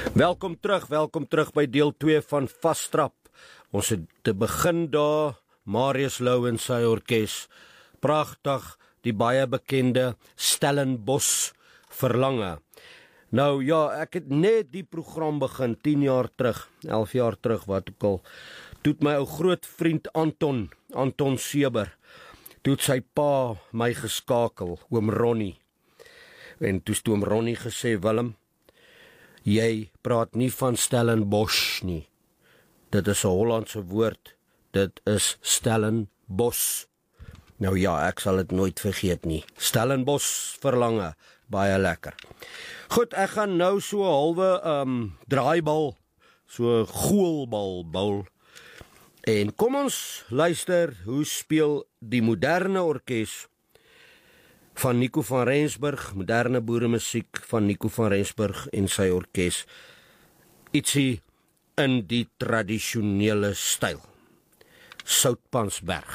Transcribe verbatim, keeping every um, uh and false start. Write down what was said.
Welkom terug, welkom terug by deel twee van Vastrap. Ons het te begin daar, Marius Lou en sy orkes. Pragtig, die baie bekende Stellenbosch Verlange. Nou ja, ek het net die program begin, tien jaar terug, elf jaar terug, wat ook al. Toe het my ou groot vriend Anton, Anton Seber, toe het sy pa my geskakel, oom Ronnie. En toe het oom Ronnie gesê, Willem, jy praat nie van Stellenbosch nie. Dit is 'n Hollandse woord. Dit is Stellenbosch. Nou ja, ek sal dit nooit vergeet nie. Stellenbosch Verlange, baie lekker. Goed, ek gaan nou so 'n halwe um, draaibal, so 'n goalbal bou. En kom ons luister, hoe speel die moderne orkes van Nico van Rensburg, moderne boeremusiek van Nico van Rensburg en sy orkes, ietsie in die tradisionele styl. Soutpansberg.